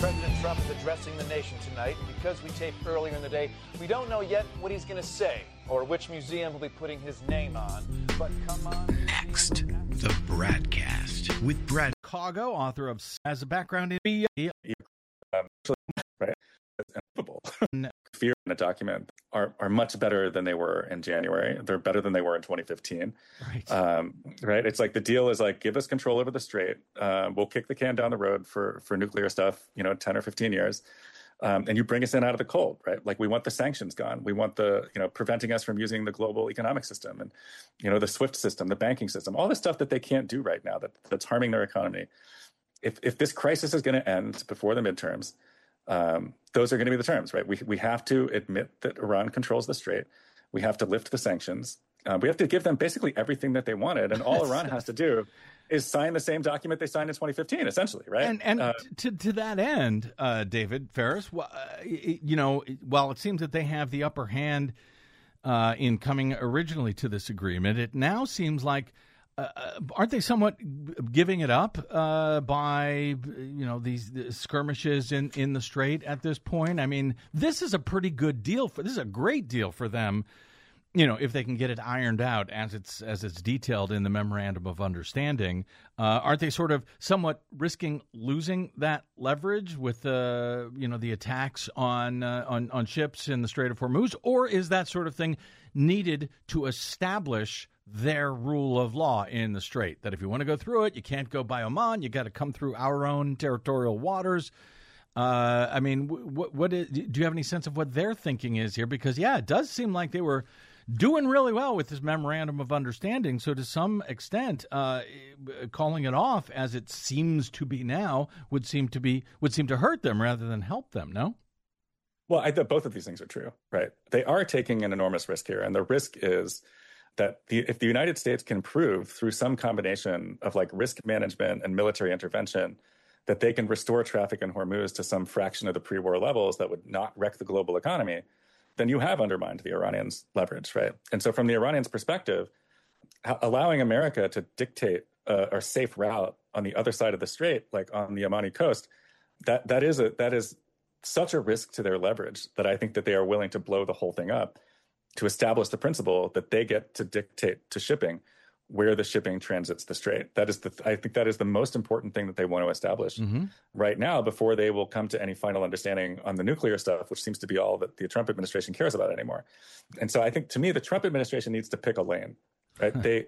President Trump is addressing the nation tonight, and because we taped earlier in the day, we don't know yet what he's going to say or which museum will be putting his name on. But come on. Next, the Bradcast with Brad Chicago, author of As a Background in right? Fear in a document are much better than they were in January. They're better than they were in 2015. Right. Right. It's like the deal is like, give us control over the strait. We'll kick the can down the road for nuclear stuff, 10 or 15 years. And you bring us in out of the cold, right? Like we want the sanctions gone. We want the, preventing us from using the global economic system and, the SWIFT system, the banking system, all the stuff that they can't do right now that's harming their economy. If this crisis is going to end before the midterms, those are going to be the terms, right? We have to admit that Iran controls the strait. We have to lift the sanctions. We have to give them basically everything that they wanted. And all Iran has to do is sign the same document they signed in 2015, essentially, right? And to that end, David Ferris, while it seems that they have the upper hand in coming originally to this agreement, it now seems like aren't they somewhat giving it up by these skirmishes in the strait at this point? I mean, this is a pretty good deal this is a great deal for them, if they can get it ironed out as it's detailed in the memorandum of understanding. Aren't they sort of somewhat risking losing that leverage with the attacks on ships in the Strait of Hormuz, or is that sort of thing needed to establish their rule of law in the strait, that if you want to go through it, you can't go by Oman, you got to come through our own territorial waters? I mean, do you have any sense of what their thinking is here? Because, it does seem like they were doing really well with this memorandum of understanding. So to some extent, calling it off as it seems to be now would seem to hurt them rather than help them, no? Well, I think both of these things are true, right? They are taking an enormous risk here. And the risk is that if the United States can prove through some combination of like risk management and military intervention that they can restore traffic in Hormuz to some fraction of the pre-war levels that would not wreck the global economy, then you have undermined the Iranians' leverage, right? And so from the Iranians' perspective, allowing America to dictate a safe route on the other side of the strait, like on the Omani coast, that is such a risk to their leverage that I think that they are willing to blow the whole thing up to establish the principle that they get to dictate to shipping where the shipping transits the strait. I think that is the most important thing that they want to establish right now before they will come to any final understanding on the nuclear stuff, which seems to be all that the Trump administration cares about anymore. And so I think, to me, the Trump administration needs to pick a lane, right? They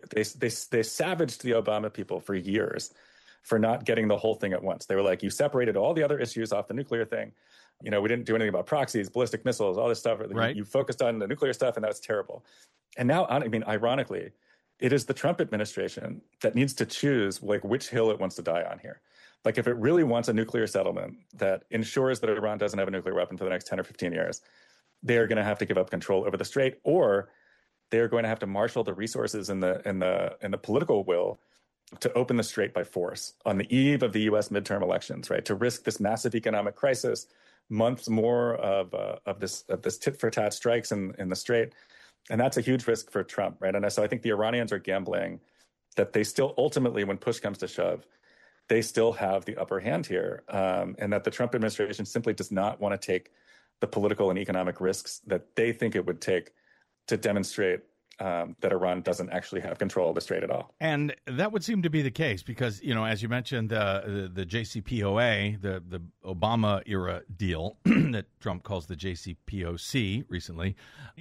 savaged the Obama people for years for not getting the whole thing at once. They were like, you separated all the other issues off the nuclear thing. We didn't do anything about proxies, ballistic missiles, all this stuff. Right. You focused on the nuclear stuff, and that's terrible. And now, ironically, it is the Trump administration that needs to choose which hill it wants to die on here. Like, if it really wants a nuclear settlement that ensures that Iran doesn't have a nuclear weapon for the next 10 or 15 years, they are going to have to give up control over the strait, or they are going to have to marshal the resources and the political will to open the strait by force on the eve of the U.S. midterm elections, right? To risk this massive economic crisis, months more of this tit for tat strikes in the strait, and that's a huge risk for Trump, right? And so I think the Iranians are gambling that they still ultimately, when push comes to shove, they still have the upper hand here, and that the Trump administration simply does not want to take the political and economic risks that they think it would take to demonstrate that Iran doesn't actually have control of the strait at all. And that would seem to be the case because, as you mentioned, the JCPOA, the Obama-era deal that Trump calls the JCPOC recently,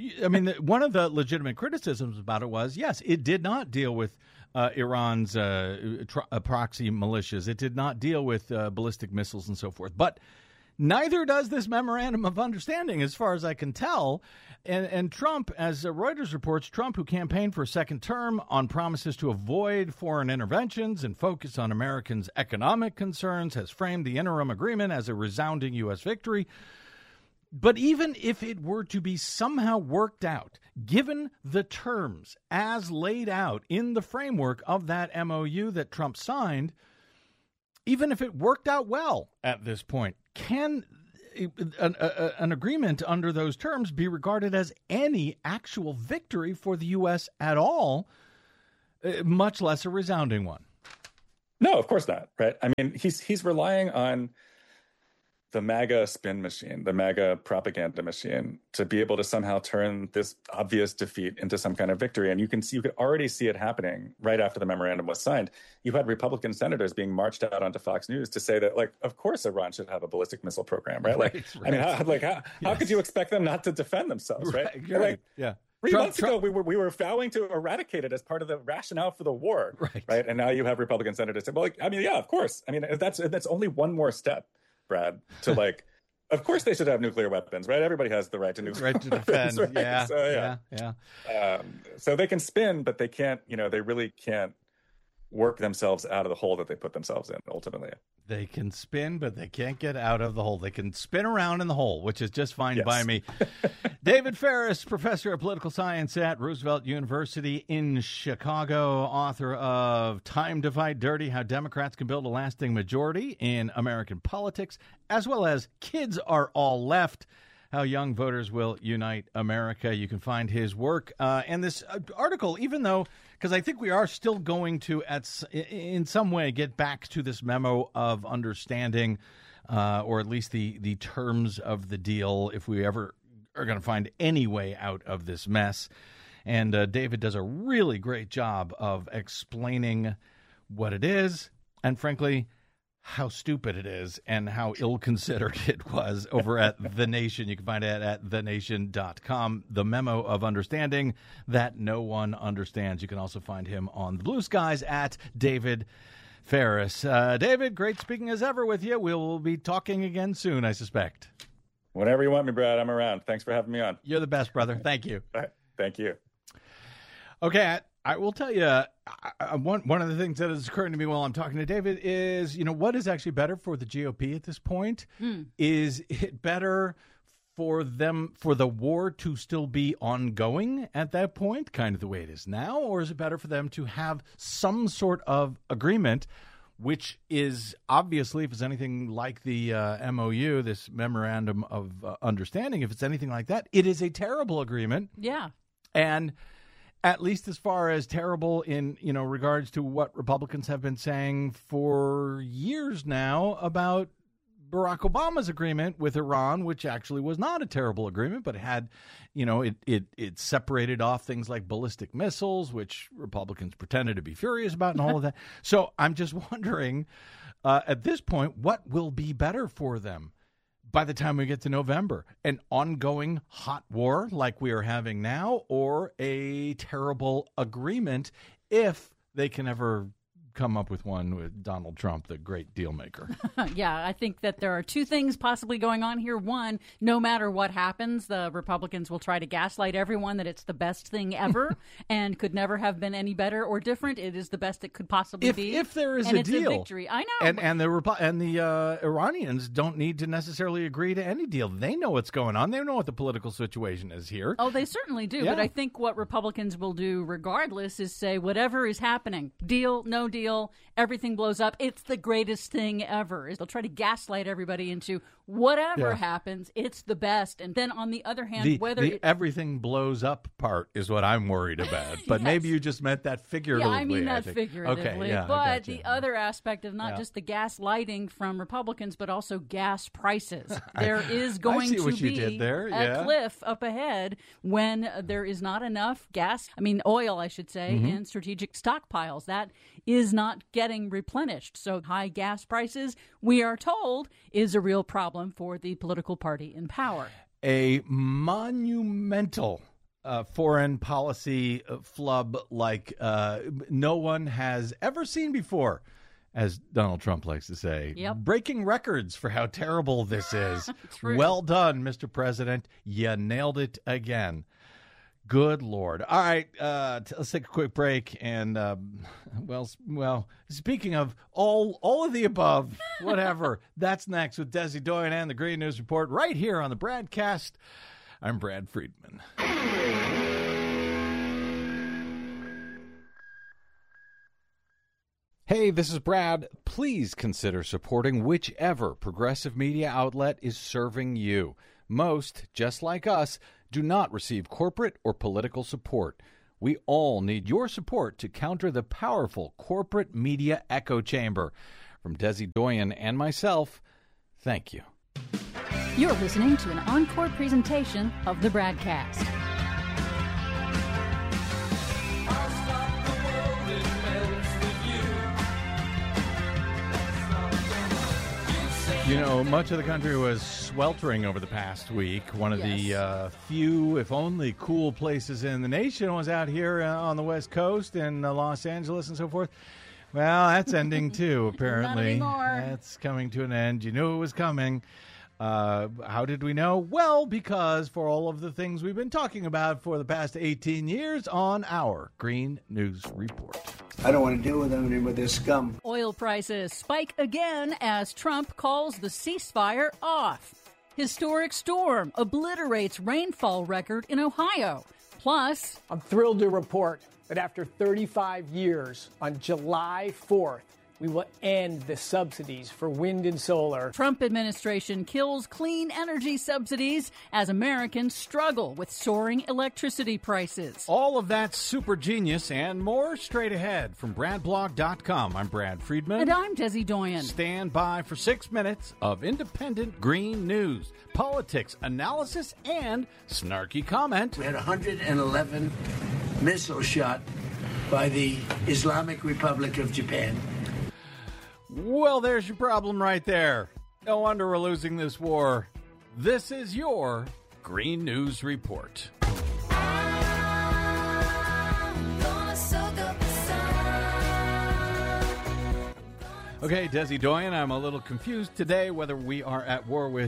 one of the legitimate criticisms about it was, yes, it did not deal with Iran's proxy militias. It did not deal with ballistic missiles and so forth. But neither does this memorandum of understanding, as far as I can tell. And Trump, as Reuters reports, Trump, who campaigned for a second term on promises to avoid foreign interventions and focus on Americans' economic concerns, has framed the interim agreement as a resounding U.S. victory. But even if it were to be somehow worked out, given the terms as laid out in the framework of that MOU that Trump signed, even if it worked out well at this point, can an agreement under those terms be regarded as any actual victory for the U.S. at all, much less a resounding one? No, of course not, right? He's relying on the MAGA spin machine, the MAGA propaganda machine, to be able to somehow turn this obvious defeat into some kind of victory. And you could already see it happening right after the memorandum was signed. You had Republican senators being marched out onto Fox News to say that, like, of course Iran should have a ballistic missile program, right? Like, I mean, how could you expect them not to defend themselves, right? Right. Yeah. 3 months ago, we were vowing to eradicate it as part of the rationale for the war, right? And now you have Republican senators say, well, like, I mean, yeah, of course. I mean, that's only one more step, Brad, to like, of course they should have nuclear weapons, right? Everybody has the right to nuclear right to defend. weapons, right? Yeah, so, yeah. So they can spin, but they can't, they really can't work themselves out of the hole that they put themselves in, ultimately. They can spin, but they can't get out of the hole. They can spin around in the hole, which is just fine by me. David Ferris, professor of political science at Roosevelt University in Chicago, author of Time to Fight Dirty, How Democrats Can Build a Lasting Majority in American Politics, as well as Kids Are All Left, How Young Voters Will Unite America. You can find his work and this article, even though, because I think we are still going to, in some way, get back to this memo of understanding, or at least the terms of the deal, if we ever are going to find any way out of this mess. And David does a really great job of explaining what it is, and frankly, how stupid it is and how ill-considered it was over at The Nation. You can find it at thenation.com. The Memo of Understanding That No One Understands. You can also find him on the Blue Skies at David Ferris. David, great speaking as ever with you. We'll be talking again soon, I suspect. Whenever you want me, Brad, I'm around. Thanks for having me on. You're the best, brother. Thank you. All right. Thank you. Okay, I will tell you, one of the things that is occurring to me while I'm talking to David is, what is actually better for the GOP at this point? Is it better for the war to still be ongoing at that point, kind of the way it is now, or is it better for them to have some sort of agreement, which is obviously, if it's anything like the MOU, this Memorandum of Understanding, if it's anything like that, it is a terrible agreement. Yeah. And at least as far as terrible in, regards to what Republicans have been saying for years now about Barack Obama's agreement with Iran, which actually was not a terrible agreement, but it had, it separated off things like ballistic missiles, which Republicans pretended to be furious about and all of that. So I'm just wondering, at this point, what will be better for them? By the time we get to November, an ongoing hot war like we are having now, or a terrible agreement if they can ever come up with one with Donald Trump, the great deal maker. Yeah, I think that there are two things possibly going on here. One, no matter what happens, the Republicans will try to gaslight everyone that it's the best thing ever and could never have been any better or different. It is the best it could possibly be. If there is and a it's deal. A victory. I know. And the Iranians don't need to necessarily agree to any deal. They know what's going on. They know what the political situation is here. Oh, they certainly do. Yeah. But I think what Republicans will do regardless is say whatever is happening, deal, no deal, everything blows up, it's the greatest thing ever. They'll try to gaslight everybody into whatever happens, it's the best. And then on the other hand, everything blows up part is what I'm worried about. But maybe you just meant that figuratively. Yeah, I mean that figuratively. Okay, but the other aspect of not just the gaslighting from Republicans, but also gas prices. There is going to be a cliff up ahead when there is not enough oil, I should say, in strategic stockpiles. That is not getting replenished. So high gas prices, we are told, is a real problem for the political party in power. A monumental foreign policy flub like no one has ever seen before, as Donald Trump likes to say. Yep. Breaking records for how terrible this is. True. Well done, Mr. President. You nailed it again. Good Lord. All right, let's take a quick break. And, well, speaking of all of the above, whatever, that's next with Desi Doyen and the Green News Report right here on the Bradcast. I'm Brad Friedman. Hey, this is Brad. Please consider supporting whichever progressive media outlet is serving you. Most, just like us, do not receive corporate or political support. We all need your support to counter the powerful corporate media echo chamber. From Desi Doyen and myself, thank you. You're listening to an encore presentation of the BradCast. You know, much of the country was sweltering over the past week. One of the few, if only, cool places in the nation was out here on the West Coast in Los Angeles and so forth. Well, that's ending too, apparently. Not anymore. That's coming to an end. You knew it was coming. How did we know? Well, because for all of the things we've been talking about for the past 18 years on our Green News Report. I don't want to deal with them anymore. They're scum. Oil prices spike again as Trump calls the ceasefire off. Historic storm obliterates rainfall record in Ohio. Plus, I'm thrilled to report that after 35 years, on July 4th, we will end the subsidies for wind and solar. Trump administration kills clean energy subsidies as Americans struggle with soaring electricity prices. All of that super genius and more straight ahead from BradBlog.com. I'm Brad Friedman. And I'm Desi Doyen. Stand by for 6 minutes of independent green news, politics, analysis, and snarky comment. We had 111 missiles shot by the Islamic Republic of Japan. Well, there's your problem right there. No wonder we're losing this war. This is your Green News Report. Okay, Desi Doyen, I'm a little confused today whether we are at war with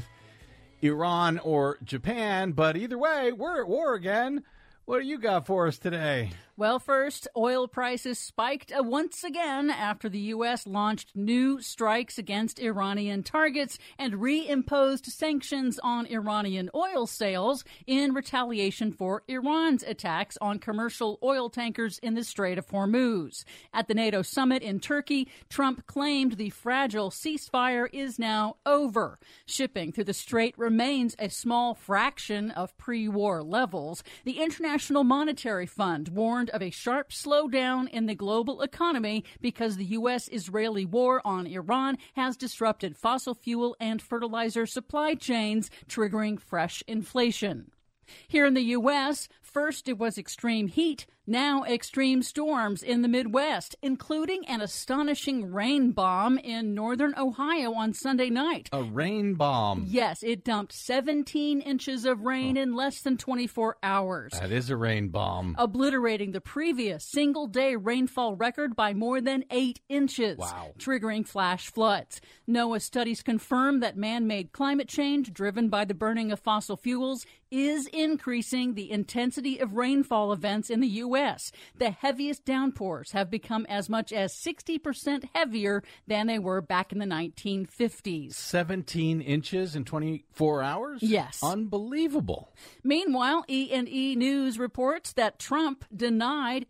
Iran or Japan, but either way, we're at war again. What do you got for us today? Well, first, oil prices spiked once again after the U.S. launched new strikes against Iranian targets and reimposed sanctions on Iranian oil sales in retaliation for Iran's attacks on commercial oil tankers in the Strait of Hormuz. At the NATO summit in Turkey, Trump claimed the fragile ceasefire is now over. Shipping through the strait remains a small fraction of pre-war levels. The International Monetary Fund warned of a sharp slowdown in the global economy because the U.S.-Israeli war on Iran has disrupted fossil fuel and fertilizer supply chains, triggering fresh inflation. Here in the U.S., first it was extreme heat, now extreme storms in the Midwest, including an astonishing rain bomb in northern Ohio on Sunday night. A rain bomb? Yes, it dumped 17 inches of rain in less than 24 hours. That is a rain bomb. Obliterating the previous single-day rainfall record by more than 8 inches. Wow. Triggering flash floods. NOAA studies confirm that man-made climate change, driven by the burning of fossil fuels, is increasing the intensity of rainfall events in the U.S. The heaviest downpours have become as much as 60% heavier than they were back in the 1950s. 17 inches in 24 hours? Yes. Unbelievable. Meanwhile, E&E News reports that Trump denied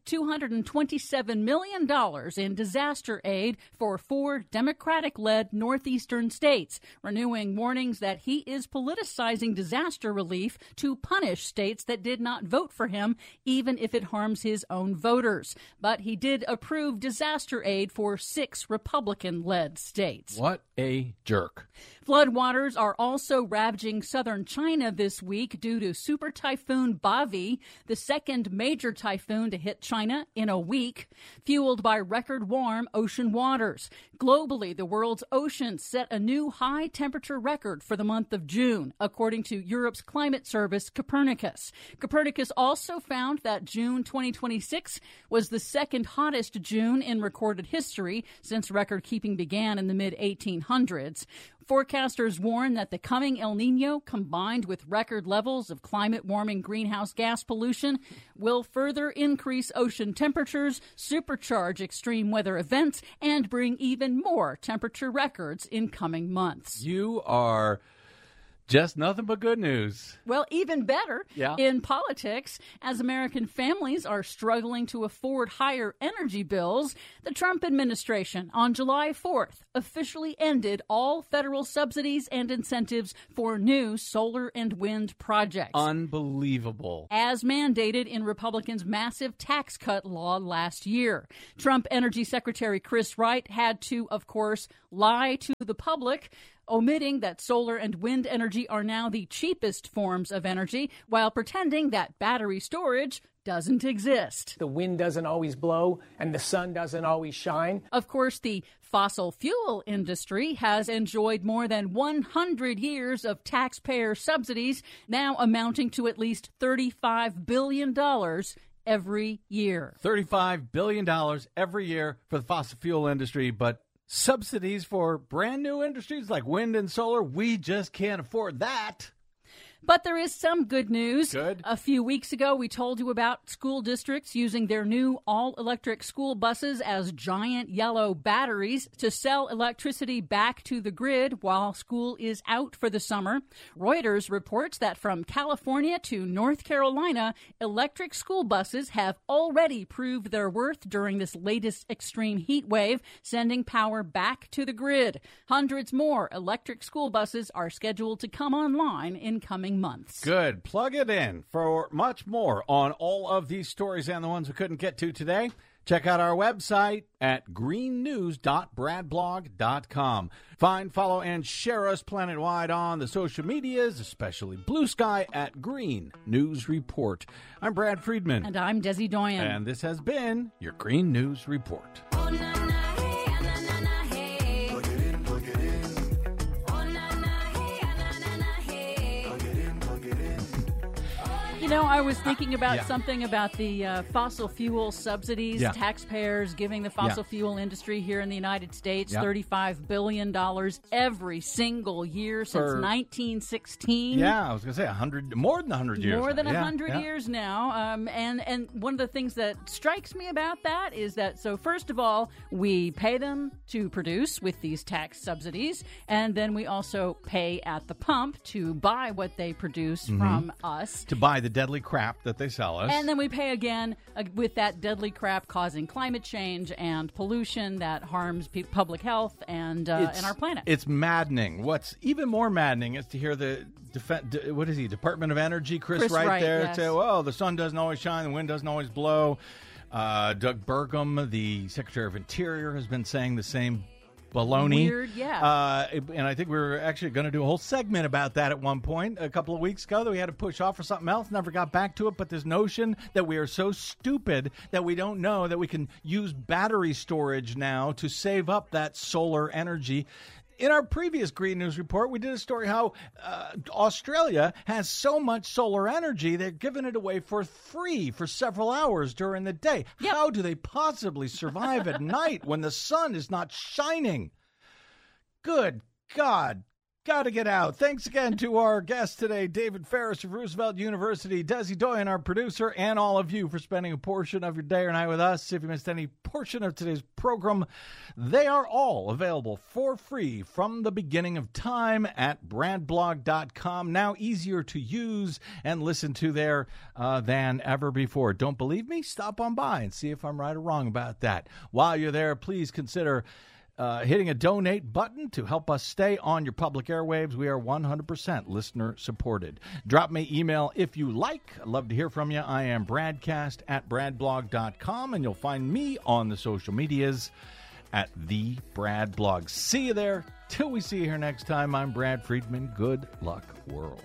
$227 million in disaster aid for 4 Democratic-led northeastern states, renewing warnings that he is politicizing disaster relief to punish states that did not vote for him, even if it harms his own voters. But he did approve disaster aid for 6 Republican-led states. What a jerk. Floodwaters are also ravaging southern China this week due to Super Typhoon Bavi, the second major typhoon to hit China in a week, fueled by record warm ocean waters. Globally, the world's oceans set a new high temperature record for the month of June, according to Europe's climate service Copernicus. Copernicus also found that June 2026 was the second hottest June in recorded history since record keeping began in the mid-1800s. Forecasters warn that the coming El Nino, combined with record levels of climate-warming greenhouse gas pollution, will further increase ocean temperatures, supercharge extreme weather events, and bring even more temperature records in coming months. You are just nothing but good news. Well, even better in politics, as American families are struggling to afford higher energy bills, the Trump administration on July 4th officially ended all federal subsidies and incentives for new solar and wind projects. Unbelievable. As mandated in Republicans' massive tax cut law last year. Trump Energy Secretary Chris Wright had to, of course, lie to the public omitting that solar and wind energy are now the cheapest forms of energy, while pretending that battery storage doesn't exist. The wind doesn't always blow and the sun doesn't always shine. Of course, the fossil fuel industry has enjoyed more than 100 years of taxpayer subsidies, now amounting to at least $35 billion every year. $35 billion every year for the fossil fuel industry, but subsidies for brand new industries like wind and solar, we just can't afford that. But there is some good news. Good. A few weeks ago, we told you about school districts using their new all-electric school buses as giant yellow batteries to sell electricity back to the grid while school is out for the summer. Reuters reports that from California to North Carolina, electric school buses have already proved their worth during this latest extreme heat wave, sending power back to the grid. Hundreds more electric school buses are scheduled to come online in coming months. Good. Plug it in. For much more on all of these stories and the ones we couldn't get to today, check out our website at greennews.bradblog.com. Find, follow, and share us planet-wide on the social medias, especially Blue Sky at Green News Report. I'm Brad Friedman. And I'm Desi Doyen. And this has been your Green News Report. You know, I was thinking about something about the fossil fuel subsidies, taxpayers giving the fossil fuel industry here in the United States $35 billion every single year since 1916. Yeah, I was going to say more than 100 years. More than 100 years now. And one of the things that strikes me about that is that, so first of all, we pay them to produce with these tax subsidies, and then we also pay at the pump to buy what they produce from us. To buy the deadly crap that they sell us. And then we pay again with that deadly crap causing climate change and pollution that harms public health and our planet. It's maddening. What's even more maddening is to hear the Department of Energy, Chris Wright there say, well, the sun doesn't always shine, the wind doesn't always blow. Doug Burgum, the Secretary of Interior, has been saying the same baloney. Weird, yeah. And I think we were actually going to do a whole segment about that at one point a couple of weeks ago that we had to push off for something else. Never got back to it. But this notion that we are so stupid that we don't know that we can use battery storage now to save up that solar energy. In our previous Green News Report, we did a story how Australia has so much solar energy, they're giving it away for free for several hours during the day. Yep. How do they possibly survive at night when the sun is not shining? Good God. Got to get out. Thanks again to our guest today, David Ferris of Roosevelt University, Desi Doyen, our producer, and all of you for spending a portion of your day or night with us. If you missed any portion of today's program, they are all available for free from the beginning of time at bradblog.com. Now easier to use and listen to there than ever before. Don't believe me? Stop on by and see if I'm right or wrong about that. While you're there, please consider hitting a donate button to help us stay on your public airwaves. We are 100% listener supported. Drop me email if you like. I'd love to hear from you. I am bradcast@bradblog.com, and you'll find me on the social medias at the Brad Blog. See you there. Till we see you here next time, I'm Brad Friedman. Good luck, world.